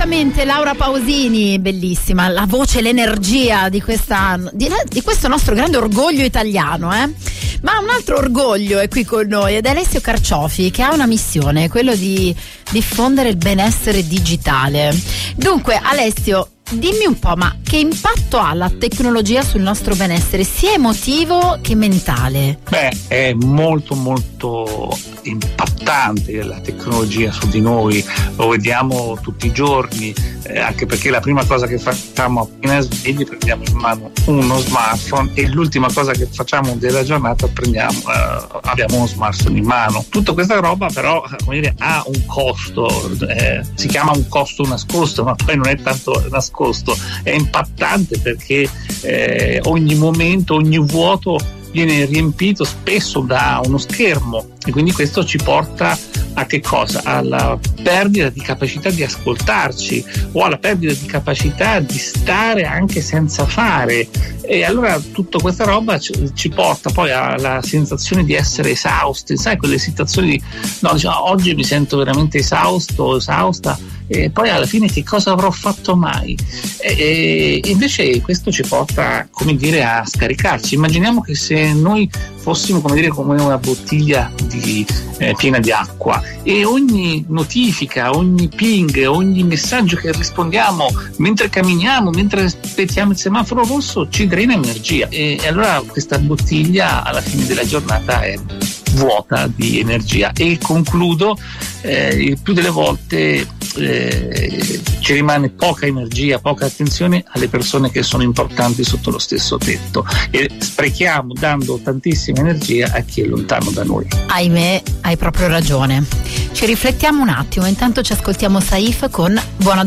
giustamente Laura Pausini, bellissima, la voce, l'energia di questo nostro grande orgoglio italiano, Ma un altro orgoglio è qui con noi ed è Alessio Carciofi, che ha una missione, quello di diffondere il benessere digitale. Dunque, Alessio, dimmi un po', ma che impatto ha la tecnologia sul nostro benessere, sia emotivo che mentale? È molto impattante la tecnologia su di noi, lo vediamo tutti i giorni, anche perché la prima cosa che facciamo appena svegli prendiamo in mano uno smartphone e l'ultima cosa che facciamo della giornata abbiamo uno smartphone in mano. Tutta questa roba però, come dire, ha un costo, si chiama un costo nascosto, ma poi non è tanto nascosto, è impattante perché ogni momento, ogni vuoto viene riempito spesso da uno schermo e quindi questo ci porta a che cosa? Alla perdita di capacità di ascoltarci o alla perdita di capacità di stare anche senza fare, e allora tutta questa roba ci porta poi alla sensazione di essere esausti, sai, quelle situazioni di oggi mi sento veramente esausta, e poi alla fine che cosa avrò fatto mai? E invece questo ci porta, come dire, a scaricarci. Immaginiamo che se noi fossimo, come dire, come una bottiglia piena di acqua e ogni notifica, ogni ping, ogni messaggio che rispondiamo mentre camminiamo, mentre aspettiamo il semaforo rosso ci drena energia, e allora questa bottiglia alla fine della giornata è vuota di energia. E concludo, il più delle volte ci rimane poca energia, poca attenzione alle persone che sono importanti sotto lo stesso tetto, e sprechiamo dando tantissima energia a chi è lontano da noi. Ahimè, hai proprio ragione. Ci riflettiamo un attimo, intanto ci ascoltiamo Saif con Buona